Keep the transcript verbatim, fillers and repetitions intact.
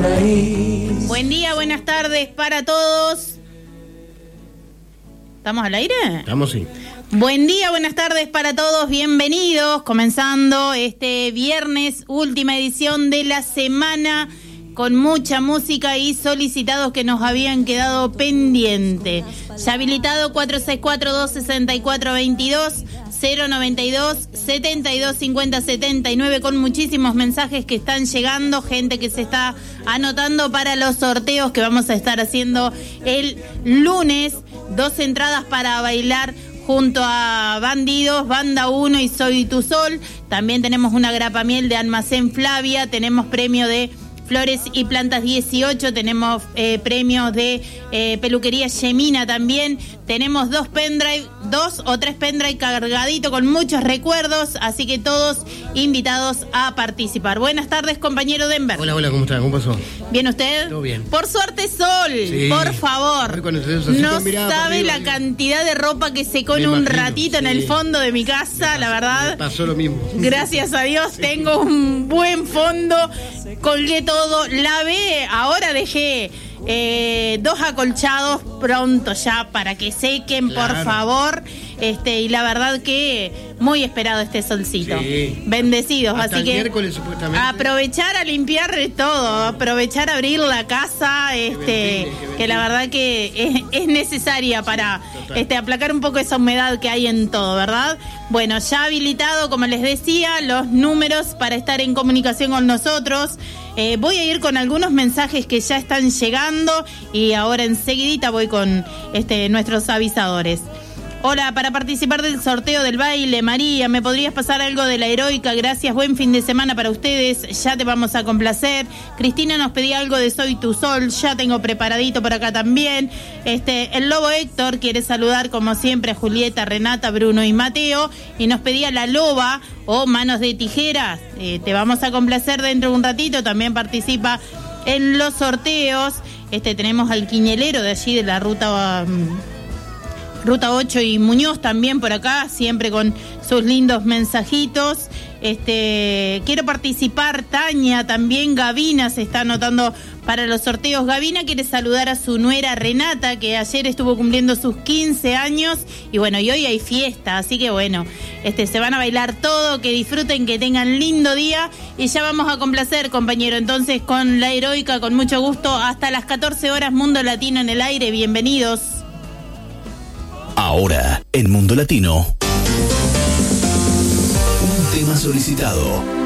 raíz. Buen día, buenas tardes para todos. ¿Estamos al aire? Estamos, sí. Buen día, buenas tardes para todos, bienvenidos. Comenzando este viernes, última edición de la semana, con mucha música y solicitados que nos habían quedado pendientes. Ya habilitado cuatro seis cuatro, dos seis cuatro, dos dos, cero nueve dos, setenta y dos cincuenta, setenta y nueve, con muchísimos mensajes que están llegando, gente que se está anotando para los sorteos que vamos a estar haciendo el lunes. Dos entradas para bailar junto a Bandidos, Banda uno y Soy Tu Sol. También tenemos una grapamiel de Almacén Flavia, tenemos premio de Flores y Plantas dieciocho, tenemos eh, premios de eh, Peluquería Yemina también, tenemos dos pendrive, dos o tres pendrive cargadito con muchos recuerdos, así que todos invitados a participar. Buenas tardes, compañero Denver. Hola, hola, ¿cómo estás? ¿Cómo pasó? ¿Bien usted? Todo bien. Por suerte, Sol, sí. Por favor. No sabe la cantidad de ropa que secó en un imagino, ratito sí. en el fondo de mi casa, pasó, la verdad. Me pasó lo mismo. Gracias a Dios sí. tengo un buen fondo, colgué todo, lavé, ahora dejé eh, dos acolchados pronto ya para que sequen, claro. Por favor. Este, y la verdad que muy esperado este solcito. Sí. Bendecidos, hasta así que miércoles, supuestamente. Aprovechar a limpiar todo, aprovechar a abrir la casa, este, que, que, que la verdad que es, es necesaria para este, aplacar un poco esa humedad que hay en todo, ¿verdad? Bueno, ya habilitado, como les decía, los números para estar en comunicación con nosotros. Eh, voy a ir con algunos mensajes que ya están llegando y ahora enseguidita voy con este, nuestros avisadores. Hola, para participar del sorteo del baile, María, ¿me podrías pasar algo de la Heroica? Gracias, buen fin de semana para ustedes, ya te vamos a complacer. Cristina nos pedía algo de Soy Tu Sol, ya tengo preparadito por acá también. Este, el Lobo Héctor quiere saludar como siempre a Julieta, Renata, Bruno y Mateo, y nos pedía La Loba o Manos de Tijeras. Eh, te vamos a complacer dentro de un ratito, también participa en los sorteos. Este, tenemos al Quiñelero de allí de la ruta... Um, Ruta ocho y Muñoz también por acá, siempre con sus lindos mensajitos. Este, quiero participar, Tania, también Gavina se está anotando para los sorteos. Gavina quiere saludar a su nuera Renata, que ayer estuvo cumpliendo sus quince años, y bueno, y hoy hay fiesta, así que bueno, este, se van a bailar todo, que disfruten, que tengan lindo día, y ya vamos a complacer, compañero, entonces con la Heroica, con mucho gusto, hasta las catorce horas, Mundo Latino en el aire, bienvenidos. Ahora, en Mundo Latino, un tema solicitado.